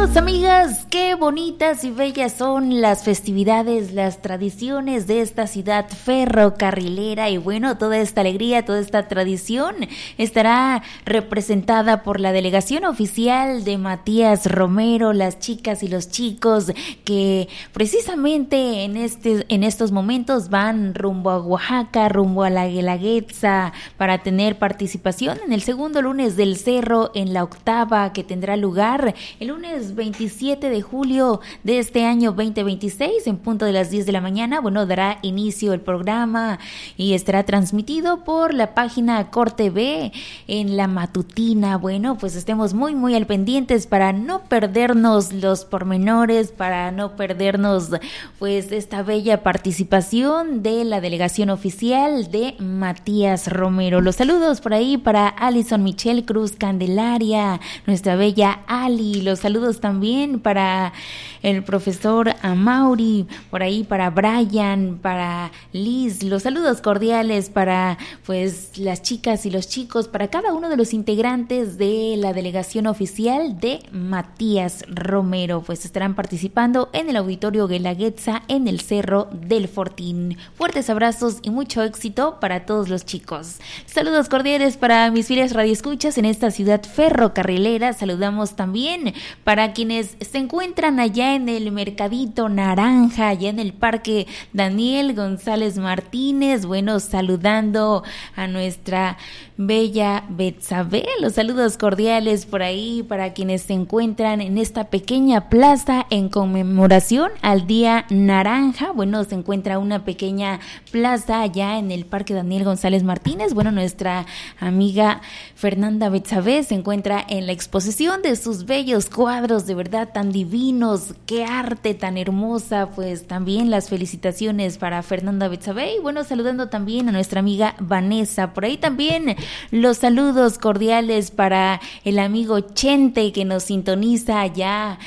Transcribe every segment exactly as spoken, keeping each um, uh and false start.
Amigos, amigas, qué bonitas y bellas son las festividades, las tradiciones de esta ciudad ferrocarrilera. Y bueno, toda esta alegría, toda esta tradición estará representada por la delegación oficial de Matías Romero, las chicas y los chicos que precisamente en este en estos momentos van rumbo a Oaxaca, rumbo a la Guelaguetza, para tener participación en el segundo lunes del cerro, en la octava, que tendrá lugar el lunes veintisiete de julio de este año veinte veintiséis, en punto de las diez de la mañana. Bueno, dará inicio el programa y estará transmitido por la página Corte B en la matutina. Bueno, pues estemos muy muy al pendientes para no perdernos los pormenores, para no perdernos pues esta bella participación de la delegación oficial de Matías Romero. Los saludos por ahí para Alison Michelle Cruz Candelaria, nuestra bella Ali. Los saludos también para el profesor Amaury, por ahí para Brian, para Liz. Los saludos cordiales para pues las chicas y los chicos, para cada uno de los integrantes de la delegación oficial de Matías Romero. Pues estarán participando en el auditorio Guelaguetza en el Cerro del Fortín. Fuertes abrazos y mucho éxito para todos los chicos. Saludos cordiales para mis fieles radioescuchas en esta ciudad ferrocarrilera. Saludamos también para quienes se encuentran allá en el Mercadito Naranja, allá en el Parque Daniel González Martínez. Bueno, saludando a nuestra bella Betsabe. Los saludos cordiales por ahí para quienes se encuentran en esta pequeña plaza en conmemoración al Día Naranja. Bueno, se encuentra una pequeña plaza allá en el Parque Daniel González Martínez. Bueno, nuestra amiga Fernanda Betsabe se encuentra en la exposición de sus bellos cuadros, de verdad tan divinos, qué arte tan hermosa. Pues también las felicitaciones para Fernanda Betsabe. Y bueno, saludando también a nuestra amiga Vanessa. Por ahí también los saludos cordiales para el amigo Chente, que nos sintoniza allá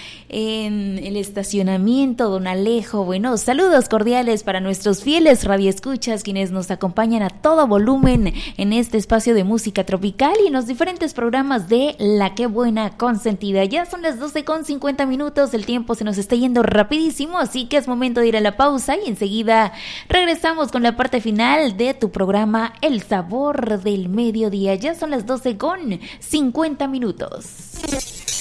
en el estacionamiento Don Alejo. Bueno, saludos cordiales para nuestros fieles radioescuchas, quienes nos acompañan a todo volumen en este espacio de música tropical y en los diferentes programas de La Qué Buena Consentida. Ya son las doce con cincuenta minutos, el tiempo se nos está yendo rapidísimo, así que es momento de ir a la pausa y enseguida regresamos con la parte final de tu programa El Sabor del Mediodía. Ya son las doce con cincuenta minutos.